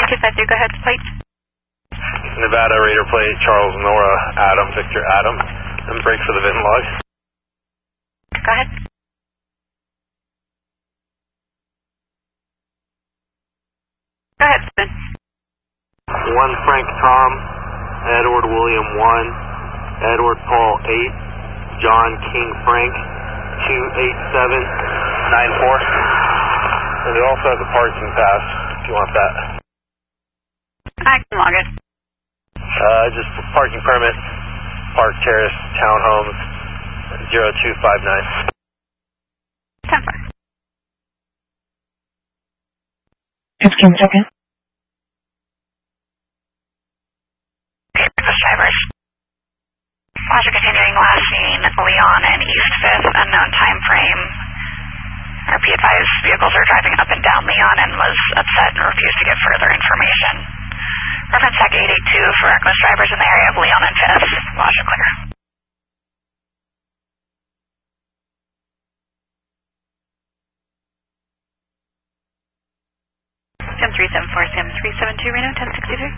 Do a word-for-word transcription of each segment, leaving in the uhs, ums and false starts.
two five three, go ahead, plate. Nevada Raider plate, Charles Nora Adam, Victor Adam, and brake for the V I N log. Go ahead. Go ahead, spin. One Frank Tom, Edward William one, Edward Paul eight, John King Frank two eight seven nine four. And it also has a parking pass if you want that. I can log it. Uh, just parking permit, Park Terrace Townhomes zero two five nine. ten four. fifteen seconds. Drivers. Roger, continuing last seen Leon and East fifth, unknown time frame. R P advised vehicles are driving up and down Leon and was upset and refused to give further information. Reference Tech eight eight two for reckless drivers in the area of Leon and fifth. Roger, clear. Sim three seven four, Sim three seven two, Reno, ten sixty-three.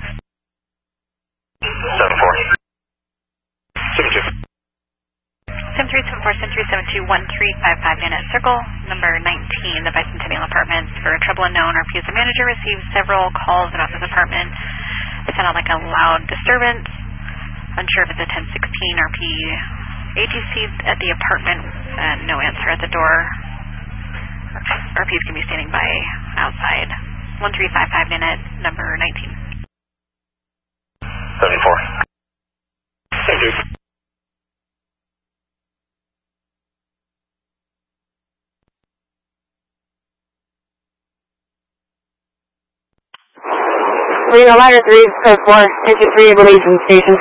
seven four. sixty-two. Sim three seven four, Sim three seven two, one three five five, Unit Circle, number nineteen, the Bicentennial Apartments. For trouble unknown, our P S A manager received several calls about this apartment. It sounded like a loud disturbance. Unsure if it's a ten sixteen R P. A T C at the apartment, and no answer at the door. R Ps can be standing by outside. one three five five, Unit number nineteen. seventy-four. Thank you. Reno, ladder three, code four, entry three, releasing station.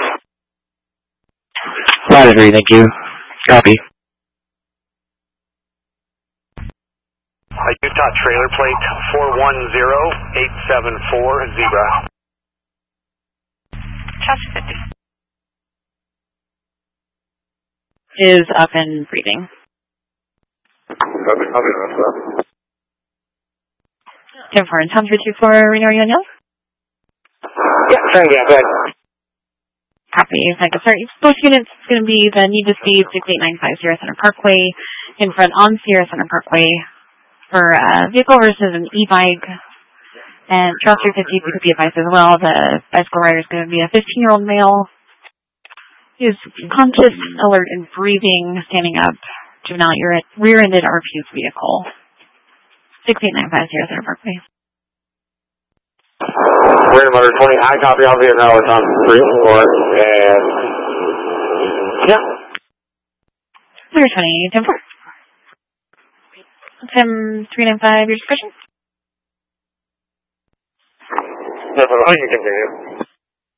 Ladder three, thank you. Copy. A Utah trailer plate four one zero eight seven four, Zebra. Chelsea fifty. Is up and breathing. Copy, copy, that's up. ten four, and Tom three two four, Reno, are you on yellow? Yeah, sure, yeah, go ahead. Copy. Thank you, sir. Both units is going to be the need to speed six eight nine five Sierra Center Parkway in front on Sierra Center Parkway for a vehicle versus an e-bike. And Charles three fifty could be advised as well. The bicycle rider is going to be a fifteen-year-old male. He is conscious, alert, and breathing, standing up. Juvenile rear-ended R P's vehicle. six eight nine five Sierra Center Parkway. We're in motor twenty. I copy. I'll be at now. It's on three four. And yeah. Motor twenty, ten four. Sim three nine five, your discretion. No, you continue.